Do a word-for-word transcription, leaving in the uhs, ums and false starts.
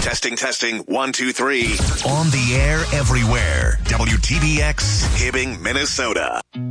Testing, testing, one, two, three. On the air everywhere. W T B X, Hibbing, Minnesota.